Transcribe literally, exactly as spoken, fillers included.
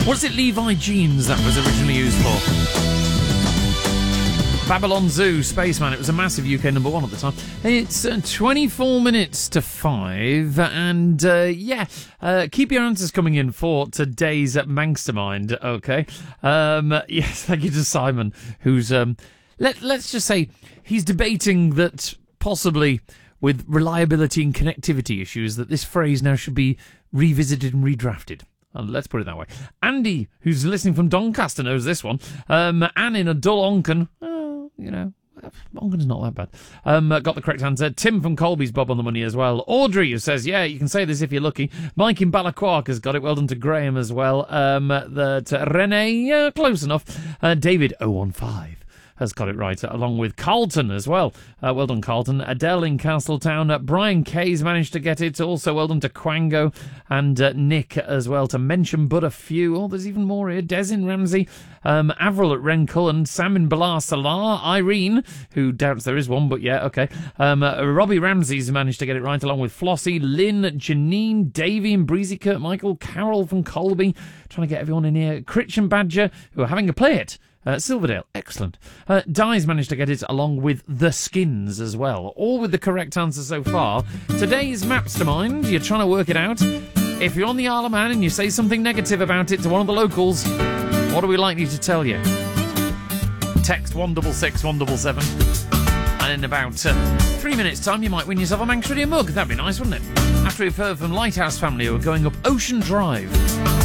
Was it Levi jeans that was originally used for? Babylon Zoo, Spaceman. It was a massive U K number one at the time. It's uh, twenty-four minutes to five, and uh, yeah, uh, keep your answers coming in for today's Mankstermind, okay? Um, yes, thank you to Simon, who's, um, let, let's just say, he's debating that possibly with reliability and connectivity issues, that this phrase now should be revisited and redrafted. Uh, let's put it that way. Andy, who's listening from Doncaster, knows this one. Um, Anne in a dull onken. Oh, you know, onken's not that bad. Um, uh, got the correct answer. Tim from Colby's Bob on the money as well. Audrey, who says, yeah, you can say this if you're lucky. Mike in Balaquark has got it. Well done to Graham as well. Um, the, to Renee, uh, close enough. Uh, David, oh one five. Has got it right, along with Carlton as well. Uh, well done, Carlton. Adele in Castletown. Uh, Brian Kay's managed to get it. Also, well done to Quango and uh, Nick as well, to mention but a few. Oh, there's even more here. Des in Ramsey. Um, Avril at Rencullen. Sam in Balar Salar. Irene, who doubts there is one, but yeah, okay. Um, uh, Robbie Ramsey's managed to get it right, along with Flossie, Lynn, Janine, Davey and Breezy Kurt Michael, Carol from Colby. Trying to get everyone in here. Critch and Badger, who are having a play it. Uh, Silverdale, excellent. Uh, Di's managed to get it, along with The Skins as well. All with the correct answer so far. Today's Mapstermind, you're trying to work it out. If you're on the Isle of Man and you say something negative about it to one of the locals, what are we likely to tell you? Text one six six one seven seven. And in about uh, three minutes' time, you might win yourself a Manx Radio mug. That'd be nice, wouldn't it? After we've heard from Lighthouse Family, who are going up Ocean Drive.